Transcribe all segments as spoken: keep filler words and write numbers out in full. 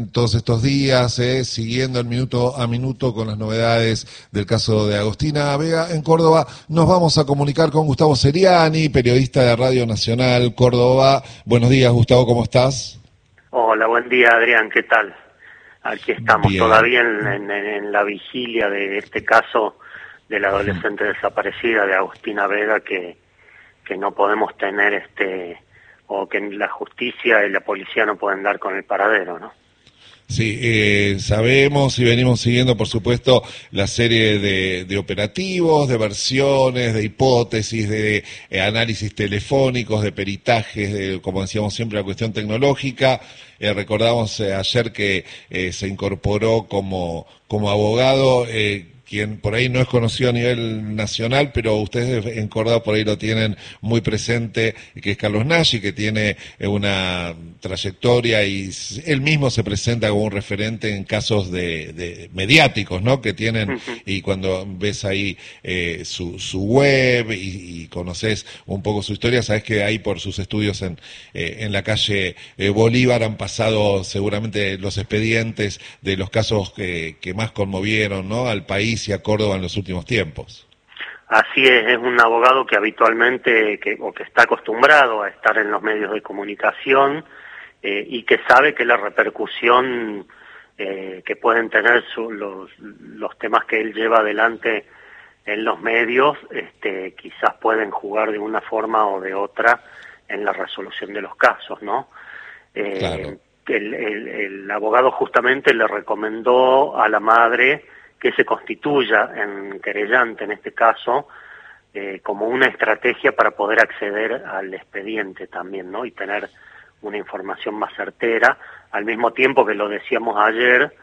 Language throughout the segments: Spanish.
en todos estos días, eh, siguiendo el minuto a minuto con las novedades del caso de Agostina Vega en Córdoba. Nos vamos a comunicar con Gustavo Seriani, periodista de Radio Nacional Córdoba. Buenos días, Gustavo, ¿cómo estás? Hola, buen día, Adrián, ¿qué tal? Aquí estamos Bien. todavía en, en, en la vigilia de este caso de la adolescente desaparecida de Agostina Vega, que, que no podemos tener este... o que la justicia y la policía no pueden dar con el paradero, ¿no? Sí, eh, sabemos y venimos siguiendo, por supuesto, la serie de, de operativos, de versiones, de hipótesis, de eh, análisis telefónicos, de peritajes, de, como decíamos siempre, la cuestión tecnológica. Eh, recordamos eh, ayer que eh, se incorporó como, como abogado, eh, quien por ahí no es conocido a nivel nacional, pero ustedes en Córdoba por ahí lo tienen muy presente, que es Carlos Nagy, que tiene una trayectoria y él mismo se presenta como un referente en casos de, de mediáticos, ¿no? Que tienen, uh-huh. Y cuando ves ahí eh, su, su web y, y conoces un poco su historia, sabes que ahí por sus estudios en, eh, en la calle eh, Bolívar han pasado seguramente los expedientes de los casos que, que más conmovieron, ¿no? Al país y a Córdoba en los últimos tiempos. Así es, es un abogado que habitualmente, que, o que está acostumbrado a estar en los medios de comunicación eh, y que sabe que la repercusión eh, que pueden tener su, los, los temas que él lleva adelante en los medios, este, quizás pueden jugar de una forma o de otra en la resolución de los casos, ¿no? Eh, claro. el, el, el abogado justamente le recomendó a la madre que se constituya en querellante en este caso, eh, como una estrategia para poder acceder al expediente también, ¿no? Y tener una información más certera, al mismo tiempo que lo decíamos ayer,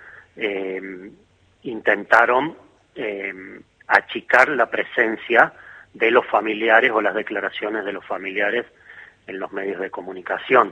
eh, intentaron eh, achicar la presencia de los familiares o las declaraciones de los familiares en los medios de comunicación.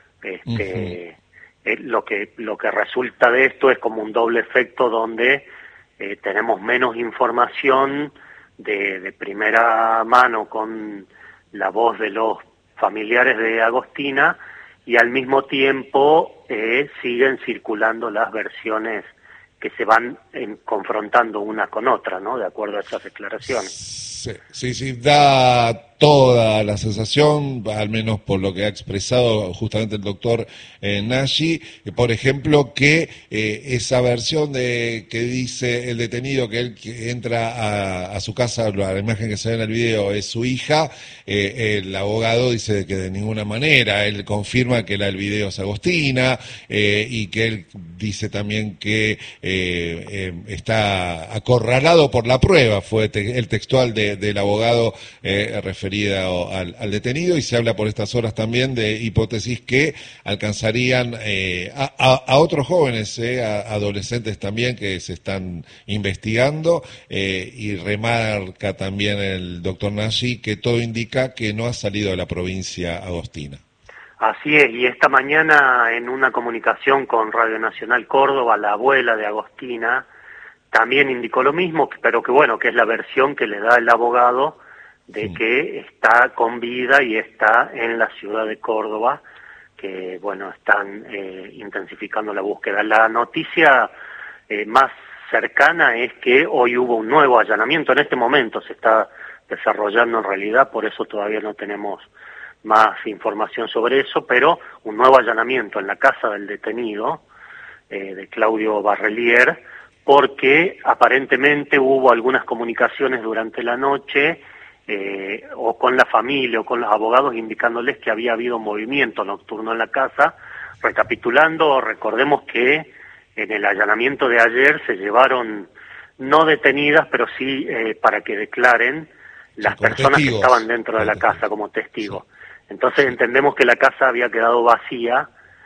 Este, uh-huh. eh, lo que lo que resulta de esto es como un doble efecto donde Eh, tenemos menos información de, de primera mano con la voz de los familiares de Agostina y al mismo tiempo eh, siguen circulando las versiones que se van en, confrontando una con otra, ¿no? De acuerdo a estas declaraciones. Sí, sí, sí, da toda la sensación, al menos por lo que ha expresado justamente el doctor eh, Nagy, eh, por ejemplo, que eh, esa versión de que dice el detenido que él que entra a, a su casa, la imagen que se ve en el video es su hija, eh, el abogado dice que de ninguna manera, él confirma que la, el video es Agostina eh, y que él dice también que eh, eh, está acorralado por la prueba, fue te, el textual de del abogado eh, referida al, al detenido, y se habla por estas horas también de hipótesis que alcanzarían eh, a, a, a otros jóvenes, eh, a adolescentes también que se están investigando, eh, y remarca también el doctor Nagy que todo indica que no ha salido de la provincia Agostina. Así es, y esta mañana en una comunicación con Radio Nacional Córdoba, la abuela de Agostina también indicó lo mismo, pero que bueno, que es la versión que le da el abogado de sí. que está con vida y está en la ciudad de Córdoba, que bueno, están eh, intensificando la búsqueda. La noticia eh, más cercana es que hoy hubo un nuevo allanamiento, en este momento se está desarrollando en realidad, por eso todavía no tenemos más información sobre eso, pero un nuevo allanamiento en la casa del detenido, eh, de Claudio Barrelier, porque aparentemente hubo algunas comunicaciones durante la noche eh, o con la familia o con los abogados indicándoles que había habido movimiento nocturno en la casa. Recapitulando, recordemos que en el allanamiento de ayer se llevaron, no detenidas, pero sí eh, para que declaren las sí, personas testigos. que estaban dentro de la casa como testigos. Sí. Entonces sí. entendemos que la casa había quedado vacía.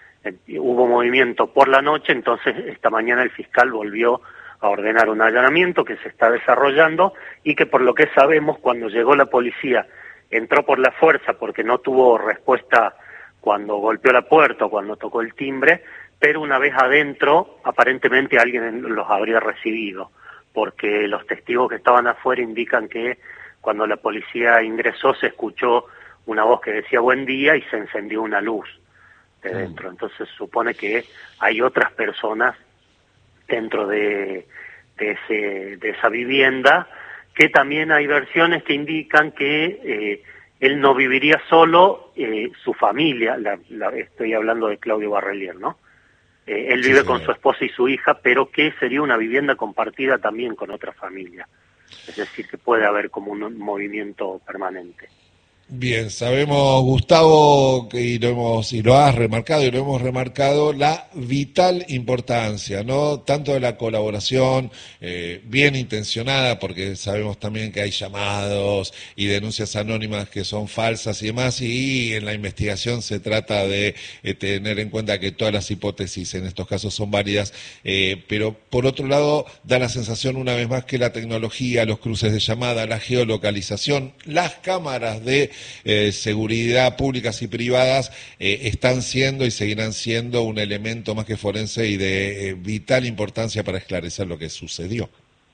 Hubo movimiento por la noche, entonces esta mañana el fiscal volvió a ordenar un allanamiento que se está desarrollando y que por lo que sabemos cuando llegó la policía entró por la fuerza porque no tuvo respuesta cuando golpeó la puerta o cuando tocó el timbre, pero una vez adentro aparentemente alguien los habría recibido porque los testigos que estaban afuera indican que cuando la policía ingresó se escuchó una voz que decía buen día y se encendió una luz. de dentro. Entonces se supone que hay otras personas dentro de, de, ese, de esa vivienda, que también hay versiones que indican que eh, él no viviría solo, eh, su familia, la, la, estoy hablando de Claudio Barrelier, ¿no? Eh, él vive sí, con su esposa y su hija, pero que sería una vivienda compartida también con otra familia. Es decir, que puede haber como un movimiento permanente. Bien, sabemos, Gustavo, que y lo hemos y lo has remarcado y lo hemos remarcado, la vital importancia, ¿no? Tanto de la colaboración eh, bien intencionada, porque sabemos también que hay llamados y denuncias anónimas que son falsas y demás, y en la investigación se trata de eh, tener en cuenta que todas las hipótesis en estos casos son válidas, eh, pero por otro lado da la sensación una vez más que la tecnología, los cruces de llamada, la geolocalización, las cámaras de Eh, seguridad públicas y privadas eh, están siendo y seguirán siendo un elemento más que forense y de eh, vital importancia para esclarecer lo que sucedió.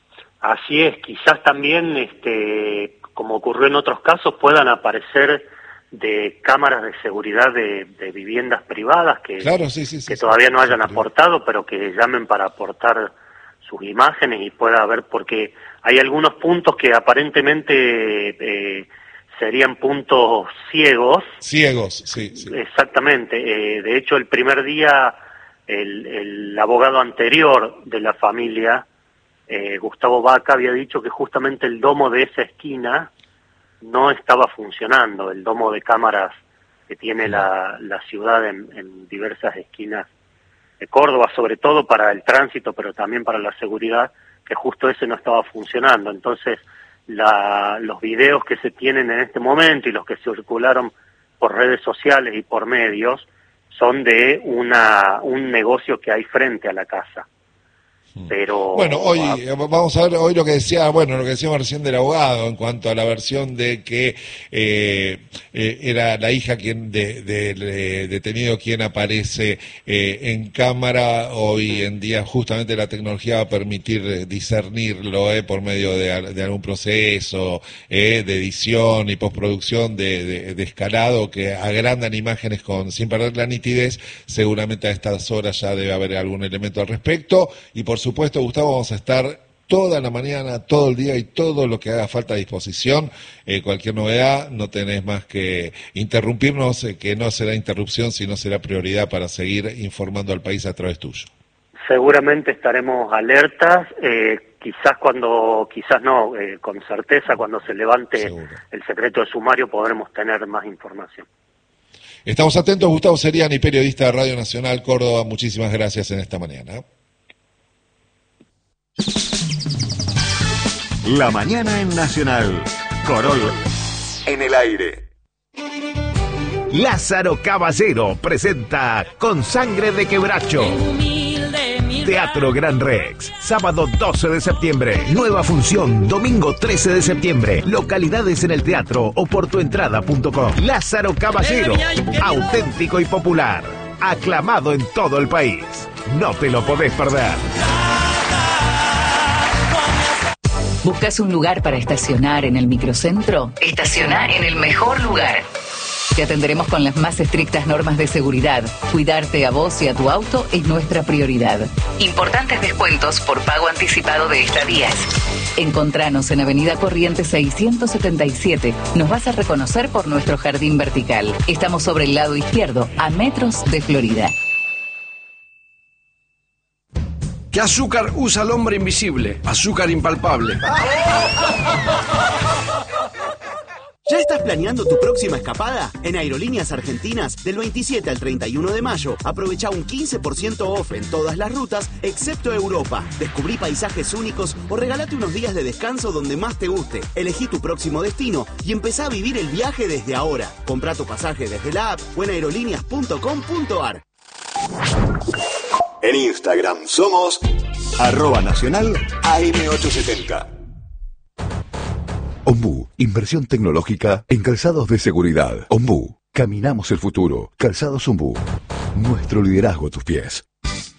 Así es, quizás también, este, como ocurrió en otros casos, puedan aparecer de cámaras de seguridad de, de viviendas privadas que, claro, sí, sí, sí, que sí, todavía sí, no hayan sí, aportado, pero que llamen para aportar sus imágenes y pueda haber, porque hay algunos puntos que aparentemente eh, serían puntos ciegos. Ciegos, sí. sí. Exactamente. Eh, de hecho, el primer día, el, el abogado anterior de la familia, eh, Gustavo Vaca, había dicho que justamente el domo de esa esquina no estaba funcionando, el domo de cámaras que tiene la, la ciudad en, en diversas esquinas de Córdoba, sobre todo para el tránsito, pero también para la seguridad, que justo ese no estaba funcionando. Entonces, La, los videos que se tienen en este momento y los que circularon por redes sociales y por medios son de una un negocio que hay frente a la casa. Pero bueno, hoy vamos a ver hoy lo que decía, bueno, lo que decíamos recién del abogado en cuanto a la versión de que eh, eh, era la hija quien del de, de, detenido quien aparece eh, en cámara. Hoy en día justamente la tecnología va a permitir discernirlo eh, por medio de, de algún proceso eh, de edición y postproducción de, de, de escalado que agrandan imágenes con sin perder la nitidez. Seguramente a estas horas ya debe haber algún elemento al respecto y por supuesto, Gustavo, vamos a estar toda la mañana, todo el día y todo lo que haga falta a disposición. Eh, cualquier novedad, no tenés más que interrumpirnos, eh, que no será interrupción, sino será prioridad para seguir informando al país a través tuyo. Seguramente estaremos alertas, eh, quizás cuando, quizás no, eh, con certeza, cuando se levante Seguro. el secreto de sumario podremos tener más información. Estamos atentos, Gustavo Seriani, periodista de Radio Nacional Córdoba. Muchísimas gracias en esta mañana. La mañana en Nacional. Corol en el aire. Lázaro Caballero presenta Con Sangre de Quebracho. Teatro Gran Rex, sábado doce de septiembre. Nueva función, domingo trece de septiembre. Localidades en el teatro o por tuentrada punto com. Lázaro Caballero, auténtico y popular. Aclamado en todo el país. No te lo podés perder. ¿Buscas un lugar para estacionar en el microcentro? Estaciona en el mejor lugar. Te atenderemos con las más estrictas normas de seguridad. Cuidarte a vos y a tu auto es nuestra prioridad. Importantes descuentos por pago anticipado de estadías. Encontranos en Avenida Corrientes seiscientos setenta y siete. Nos vas a reconocer por nuestro jardín vertical. Estamos sobre el lado izquierdo, a metros de Florida. ¿Qué azúcar usa el hombre invisible? Azúcar impalpable. ¿Ya estás planeando tu próxima escapada? En Aerolíneas Argentinas, del veintisiete al treinta y uno de mayo, aprovecha un quince por ciento off en todas las rutas, excepto Europa. Descubrí paisajes únicos o regalate unos días de descanso donde más te guste. Elegí tu próximo destino y empezá a vivir el viaje desde ahora. Comprá tu pasaje desde la app o en aerolíneas punto com punto ar. En Instagram somos arroba nacional A M ochocientos setenta. Ombú, inversión tecnológica en calzados de seguridad. Ombú, caminamos el futuro. Calzados Ombú, nuestro liderazgo a tus pies.